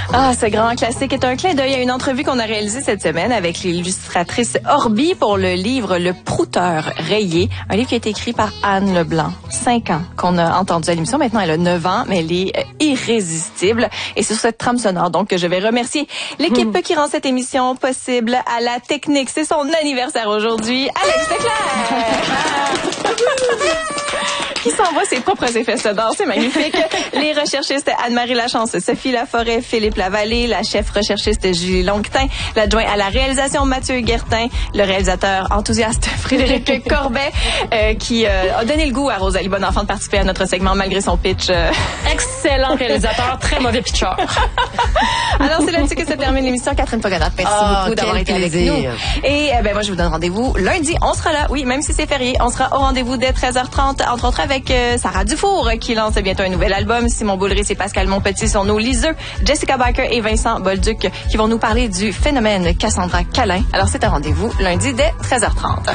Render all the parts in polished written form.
Ah, ce grand classique est un clin d'œil à une entrevue qu'on a réalisée cette semaine avec l'illustratrice Orbi pour le livre Le Prouteur rayé, un livre qui a été écrit par Anne Leblanc. 5 ans qu'on a entendu à l'émission. Maintenant, elle a 9 ans, mais elle est irrésistible. Et c'est sur cette trame sonore, donc, que je vais remercier l'équipe qui rend cette émission possible. À la technique, c'est son anniversaire aujourd'hui. Alex Leclerc! Qui s'envoie ses propres effets sonores, c'est magnifique. Les recherchistes Anne-Marie Lachance, Sophie Laforêt, Philippe Lavallée, la chef recherchiste Julie Longtin, l'adjoint à la réalisation Mathieu Guertin, le réalisateur enthousiaste Frédéric Corbet, qui a donné le goût à Rosalie Bonenfant de participer à notre segment malgré son pitch. Excellent réalisateur, très mauvais pitcheur. Alors c'est là-dessus que se termine l'émission. Catherine Pogadot, merci beaucoup d'avoir été avec nous. Et moi je vous donne rendez-vous lundi. On sera là, oui, même si c'est férié, on sera au rendez-vous dès 13h30, entre autres avec Sarah Dufour qui lance bientôt un nouvel album. Simon Boulris et Pascal Monpetit sont nos liseux. Jessica Barker et Vincent Bolduc qui vont nous parler du phénomène Cassandra Calin. Alors c'est un rendez-vous lundi dès 13h30.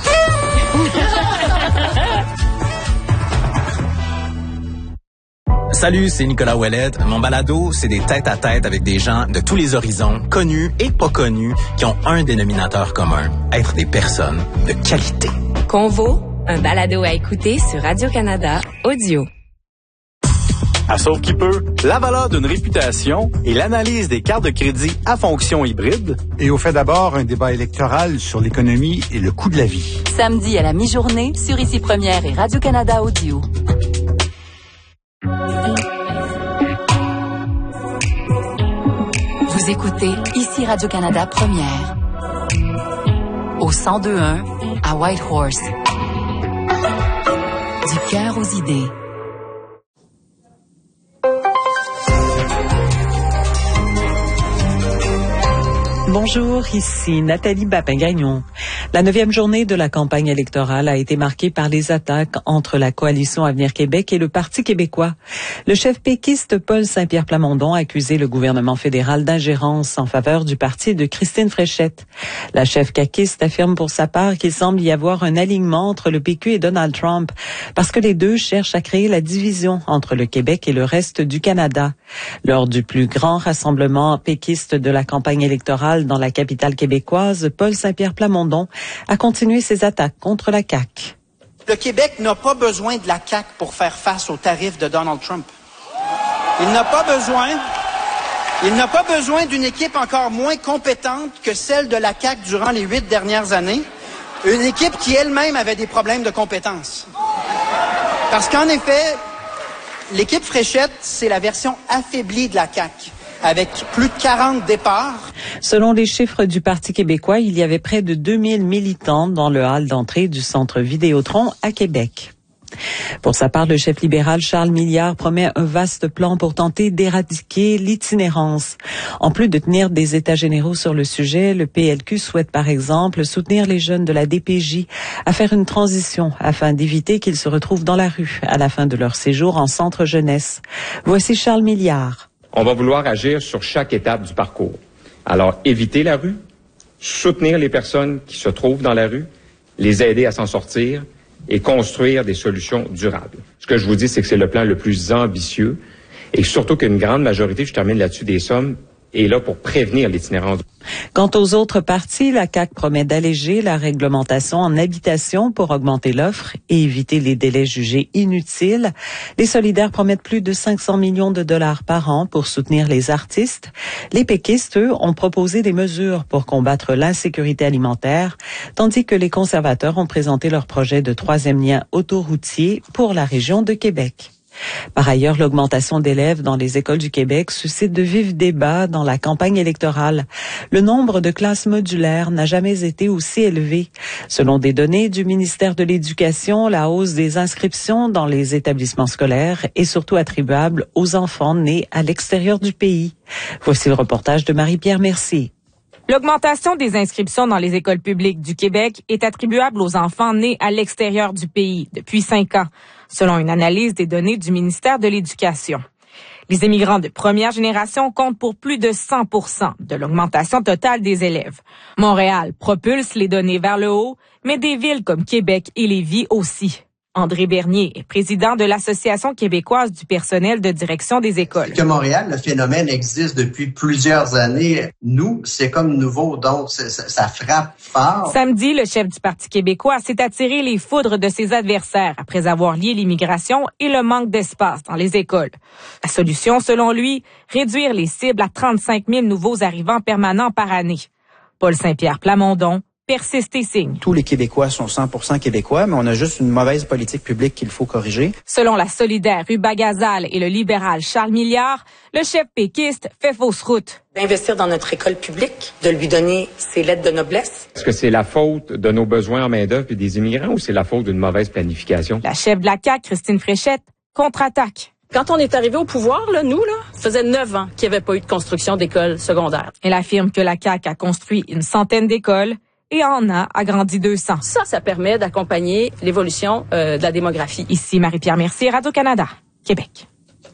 Salut, c'est Nicolas Ouellette. Mon balado, c'est des tête-à-tête avec des gens de tous les horizons, connus et pas connus, qui ont un dénominateur commun, être des personnes de qualité. Convo, un balado à écouter sur Radio-Canada Audio. À Sauve qui peut, la valeur d'une réputation et l'analyse des cartes de crédit à fonction hybride. Et au fait d'abord, un débat électoral sur l'économie et le coût de la vie. Samedi à la mi-journée sur Ici Première et Radio-Canada Audio. Vous écoutez Ici Radio-Canada Première. Au 102.1 à Whitehorse. Du cœur aux idées. Bonjour, ici Nathalie Bapin-Gagnon. La 9e journée de la campagne électorale a été marquée par les attaques entre la coalition Avenir Québec et le Parti québécois. Le chef péquiste Paul Saint-Pierre Plamondon a accusé le gouvernement fédéral d'ingérence en faveur du parti de Christine Fréchette. La chef caquiste affirme pour sa part qu'il semble y avoir un alignement entre le PQ et Donald Trump parce que les deux cherchent à créer la division entre le Québec et le reste du Canada. Lors du plus grand rassemblement péquiste de la campagne électorale dans la capitale québécoise, Paul Saint-Pierre Plamondon a continué ses attaques contre la CAQ. Le Québec n'a pas besoin de la CAQ pour faire face aux tarifs de Donald Trump. Il n'a pas besoin d'une équipe encore moins compétente que celle de la CAQ durant les 8 dernières années, une équipe qui elle-même avait des problèmes de compétences. Parce qu'en effet, l'équipe Fréchette, c'est la version affaiblie de la CAQ, avec plus de 40 départs. Selon les chiffres du Parti québécois, il y avait près de 2000 militants dans le hall d'entrée du centre Vidéotron à Québec. Pour sa part, le chef libéral Charles Milliard promet un vaste plan pour tenter d'éradiquer l'itinérance. En plus de tenir des états généraux sur le sujet, le PLQ souhaite par exemple soutenir les jeunes de la DPJ à faire une transition afin d'éviter qu'ils se retrouvent dans la rue à la fin de leur séjour en centre jeunesse. Voici Charles Milliard. On va vouloir agir sur chaque étape du parcours. Alors, éviter la rue, soutenir les personnes qui se trouvent dans la rue, les aider à s'en sortir et construire des solutions durables. Ce que je vous dis, c'est que c'est le plan le plus ambitieux et surtout qu'une grande majorité, je termine là-dessus, des sommes est là pour prévenir l'itinérance. Quant aux autres partis, la CAQ promet d'alléger la réglementation en habitation pour augmenter l'offre et éviter les délais jugés inutiles. Les solidaires promettent plus de 500 millions de dollars par an pour soutenir les artistes. Les péquistes, eux, ont proposé des mesures pour combattre l'insécurité alimentaire, tandis que les conservateurs ont présenté leur projet de 3e lien autoroutier pour la région de Québec. Par ailleurs, l'augmentation d'élèves dans les écoles du Québec suscite de vifs débats dans la campagne électorale. Le nombre de classes modulaires n'a jamais été aussi élevé. Selon des données du ministère de l'Éducation, la hausse des inscriptions dans les établissements scolaires est surtout attribuable aux enfants nés à l'extérieur du pays. Voici le reportage de Marie-Pierre Mercier. L'augmentation des inscriptions dans les écoles publiques du Québec est attribuable aux enfants nés à l'extérieur du pays depuis 5 ans, selon une analyse des données du ministère de l'Éducation. Les immigrants de première génération comptent pour plus de 100% de l'augmentation totale des élèves. Montréal propulse les données vers le haut, mais des villes comme Québec et Lévis aussi. André Bernier est président de l'Association québécoise du personnel de direction des écoles. Que Montréal, le phénomène existe depuis plusieurs années. Nous, c'est comme nouveau, donc ça frappe fort. Samedi, le chef du Parti québécois s'est attiré les foudres de ses adversaires après avoir lié l'immigration et le manque d'espace dans les écoles. La solution, selon lui, réduire les cibles à 35 000 nouveaux arrivants permanents par année. Paul Saint-Pierre Plamondon persiste et signe. Tous les Québécois sont 100% québécois, mais on a juste une mauvaise politique publique qu'il faut corriger. Selon la solidaire Ruba Gazal et le libéral Charles Milliard, le chef péquiste fait fausse route. D'investir dans notre école publique, de lui donner ses lettres de noblesse. Est-ce que c'est la faute de nos besoins en main-d'œuvre et des immigrants ou c'est la faute d'une mauvaise planification? La chef de la CAQ, Christine Fréchette, contre-attaque. Quand on est arrivé au pouvoir, ça faisait 9 ans qu'il n'y avait pas eu de construction d'écoles secondaires. Elle affirme que la CAQ a construit une centaine d'écoles et en a agrandi 200. Ça permet d'accompagner l'évolution de la démographie. Ici Marie-Pierre Mercier, Radio-Canada, Québec.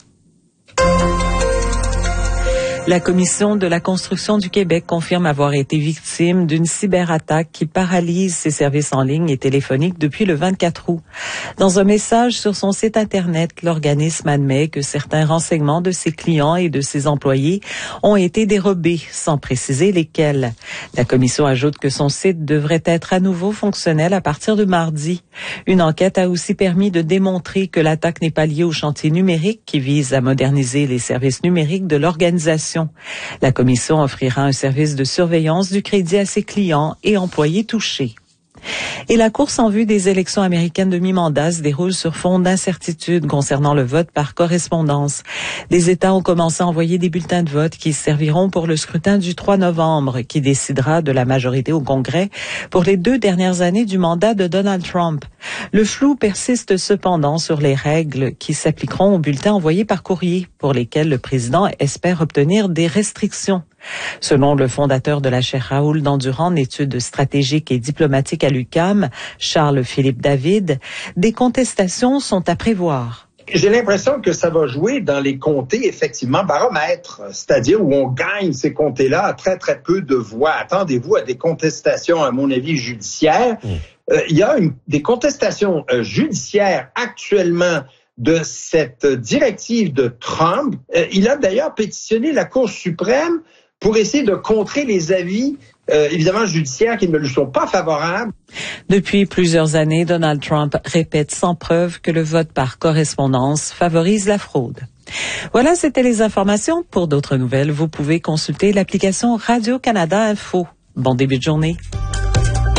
La Commission de la construction du Québec confirme avoir été victime d'une cyberattaque qui paralyse ses services en ligne et téléphoniques depuis le 24 août. Dans un message sur son site Internet, l'organisme admet que certains renseignements de ses clients et de ses employés ont été dérobés, sans préciser lesquels. La Commission ajoute que son site devrait être à nouveau fonctionnel à partir de mardi. Une enquête a aussi permis de démontrer que l'attaque n'est pas liée au chantier numérique qui vise à moderniser les services numériques de l'organisation. La commission offrira un service de surveillance du crédit à ses clients et employés touchés. Et la course en vue des élections américaines de mi-mandat se déroule sur fond d'incertitude concernant le vote par correspondance. Les États ont commencé à envoyer des bulletins de vote qui serviront pour le scrutin du 3 novembre, qui décidera de la majorité au Congrès pour les 2 dernières années du mandat de Donald Trump. Le flou persiste cependant sur les règles qui s'appliqueront aux bulletins envoyés par courrier, pour lesquels le président espère obtenir des restrictions. Selon le fondateur de la chaire Raoul Dandurand d'études stratégiques et diplomatiques à l'UQAM, Charles-Philippe David, des contestations sont à prévoir. J'ai l'impression que ça va jouer dans les comtés, effectivement, baromètres, c'est-à-dire où on gagne ces comtés-là à très, très peu de voix. Attendez-vous à des contestations, à mon avis, judiciaires. Il y a des contestations judiciaires actuellement de cette directive de Trump. Il a d'ailleurs pétitionné la Cour suprême pour essayer de contrer les avis, évidemment, judiciaires qui ne lui sont pas favorables. Depuis plusieurs années, Donald Trump répète sans preuve que le vote par correspondance favorise la fraude. Voilà, c'était les informations. Pour d'autres nouvelles, vous pouvez consulter l'application Radio-Canada Info. Bon début de journée.